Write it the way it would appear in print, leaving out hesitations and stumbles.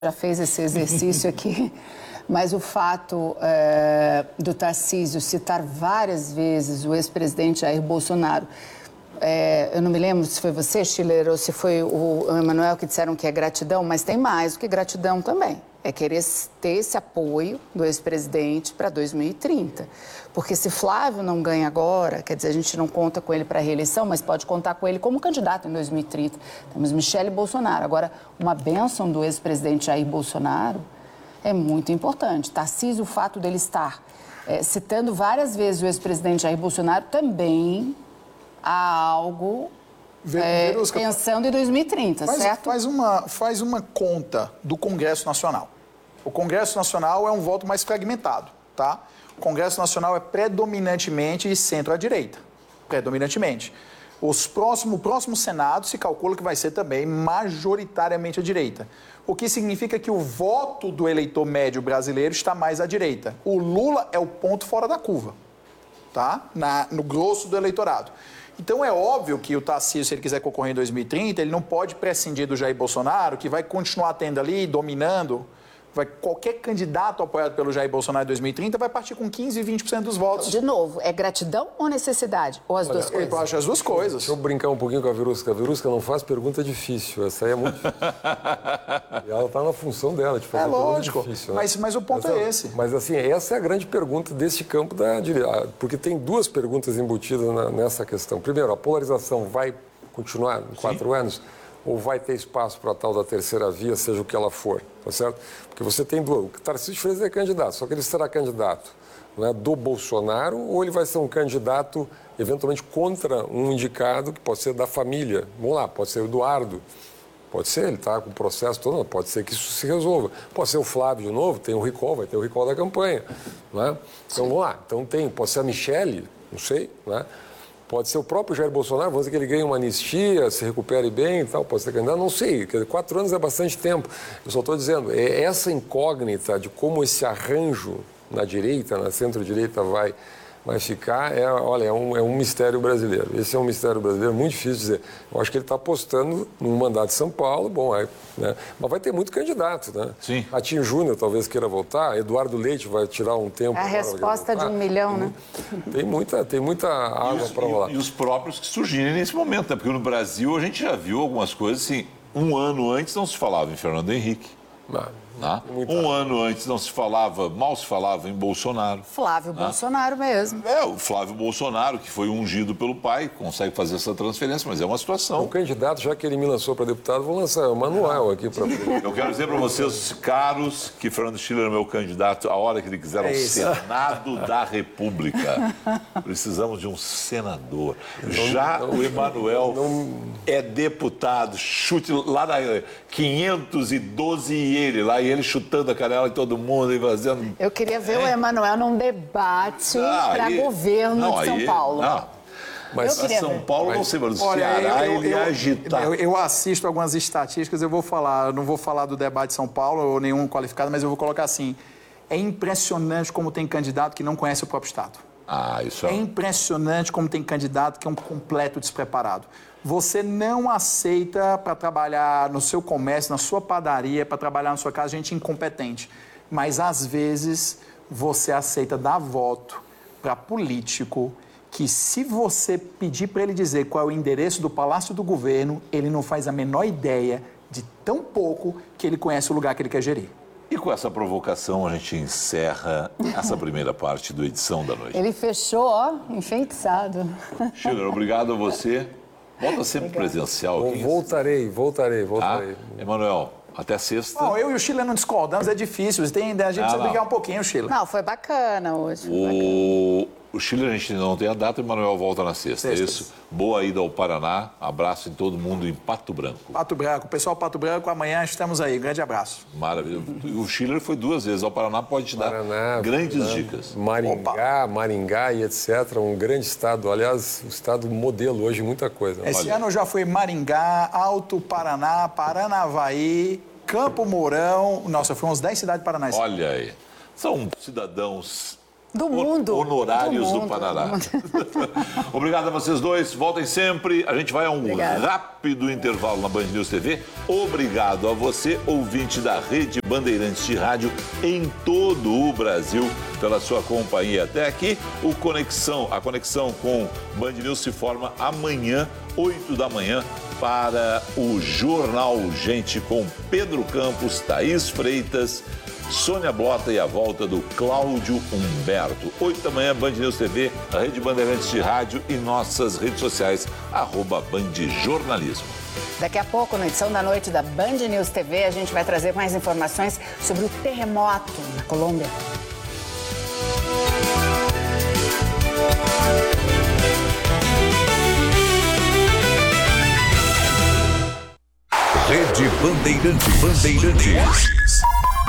já fez esse exercício aqui, mas o fato do Tarcísio citar várias vezes o ex-presidente Jair Bolsonaro, eu não me lembro se foi você, Schiller, ou se foi o Emanuel que disseram que é gratidão, mas tem mais do que gratidão também. É querer ter esse apoio do ex-presidente para 2030. Porque se Flávio não ganha agora, quer dizer, a gente não conta com ele para a reeleição, mas pode contar com ele como candidato em 2030. Temos Michele Bolsonaro. Agora, uma bênção do ex-presidente Jair Bolsonaro é muito importante. Tarcísio, o fato dele estar citando várias vezes o ex-presidente Jair Bolsonaro, também há algo pensando em 2030, certo? Faz uma conta do Congresso Nacional. O Congresso Nacional é um voto mais fragmentado, tá? O Congresso Nacional é predominantemente centro-à-direita, predominantemente. O próximo Senado se calcula que vai ser também majoritariamente à direita, o que significa que o voto do eleitor médio brasileiro está mais à direita. O Lula é o ponto fora da curva, tá? No grosso do eleitorado. Então é óbvio que o Tarcísio, se ele quiser concorrer em 2030, ele não pode prescindir do Jair Bolsonaro, que vai continuar tendo ali, dominando. Qualquer candidato apoiado pelo Jair Bolsonaro em 2030 vai partir com 15% e 20% dos votos. De novo, é gratidão ou necessidade? Ou as duas coisas? Eu acho as duas coisas. Deixa eu brincar um pouquinho com a Verusca. A Verusca não faz pergunta difícil. Essa aí é muito difícil. E ela está na função dela de fazer pergunta difícil. Né? Mas o ponto é esse. Mas assim, essa é a grande pergunta desse campo da direita. Porque tem duas perguntas embutidas nessa questão. Primeiro, a polarização vai continuar em 4 anos? Ou vai ter espaço para a tal da terceira via, seja o que ela for, tá certo? Porque você tem duas. O que Tarcísio Freitas é candidato, só que ele será candidato, não é, do Bolsonaro, ou ele vai ser um candidato, eventualmente, contra um indicado que pode ser da família. Vamos lá, pode ser o Eduardo, pode ser, ele está com o processo todo, pode ser que isso se resolva. Pode ser o Flávio de novo, tem o recall, vai ter o recall da campanha, não é? Então, vamos lá. Então, pode ser a Michele, não sei, não é? Pode ser o próprio Jair Bolsonaro, vamos dizer que ele ganhe uma anistia, se recupere bem e tal, pode ser candidato, não sei. 4 anos é bastante tempo. Eu só estou dizendo, essa incógnita de como esse arranjo na direita, na centro-direita vai ficar, é um mistério brasileiro. Esse é um mistério brasileiro muito difícil de dizer. Eu acho que ele está apostando no mandato de São Paulo, né? Mas vai ter muito candidato, né? Sim. Ratinho Júnior talvez queira voltar, Eduardo Leite vai tirar um tempo. A resposta de 1 milhão, né? Tem muita água para rolar. E os próprios que surgirem nesse momento, né? Porque no Brasil a gente já viu algumas coisas assim, 1 ano antes não se falava em Fernando Henrique. Um ano antes não se falava, mal se falava em Bolsonaro. Flávio Bolsonaro mesmo. O Flávio Bolsonaro, que foi ungido pelo pai, consegue fazer essa transferência, mas é uma situação. O candidato, já que ele me lançou para deputado, vou lançar o Manuel aqui para... Eu quero dizer para vocês, caros, que Fernando Schiller é meu candidato a hora que ele quiser ao Senado da República. Precisamos de um senador. O Emanuel é deputado, chute lá na 512 e ele chutando a canela em todo mundo e fazendo... Eu queria ver o Emanuel num debate para governo de São Paulo. Mas São Paulo, não sei, mas no Ceará ele ia agitar. Eu assisto algumas estatísticas, eu não vou falar do debate de São Paulo ou nenhum qualificado, mas eu vou colocar assim, é impressionante como tem candidato que não conhece o próprio Estado. Isso é impressionante como tem candidato que é um completo despreparado. Você não aceita para trabalhar no seu comércio, na sua padaria, para trabalhar na sua casa, gente incompetente. Mas, às vezes, você aceita dar voto para político que, se você pedir para ele dizer qual é o endereço do Palácio do Governo, ele não faz a menor ideia de tão pouco que ele conhece o lugar que ele quer gerir. E com essa provocação, a gente encerra essa primeira parte do Edição da Noite. Ele fechou, enfeitiçado. Schiller, obrigado a você. Volta sempre presencial aqui. Voltarei. Emanuel, até sexta. Não, eu e o Schiller não discordamos, é difícil. A gente precisa brigar um pouquinho, Schiller. Não, foi bacana hoje. O Schiller a gente não tem a data, o Emanuel volta na sexta, é isso? Boa ida ao Paraná, abraço em todo mundo em Pato Branco. Pato Branco, pessoal Pato Branco, amanhã estamos aí, grande abraço. Maravilha. O Schiller foi 2 vezes ao Paraná, pode te dar grandes dicas. Maringá e etc, um grande estado, aliás, um estado modelo hoje, muita coisa. Esse ano eu já fui Maringá, Alto Paraná, Paranavaí, Campo Mourão, nossa, foram uns 10 cidades paranaenses. Olha aí, são cidadãos Do mundo. Honorários do Paraná. Obrigado a vocês dois. Voltem sempre. A gente vai a um rápido intervalo na Band News TV. Obrigado a você, ouvinte da Rede Bandeirantes de Rádio em todo o Brasil, pela sua companhia até aqui. A conexão com Band News se forma amanhã, 8 da manhã, para o Jornal Gente com Pedro Campos, Thaís Freitas, Sônia Blota e a volta do Cláudio Humberto. 8 da manhã, Band News TV, a Rede Bandeirantes de Rádio e nossas redes sociais, @bandjornalismo. Daqui a pouco, na edição da noite da Band News TV, a gente vai trazer mais informações sobre o terremoto na Colômbia. Rede Bandeirantes.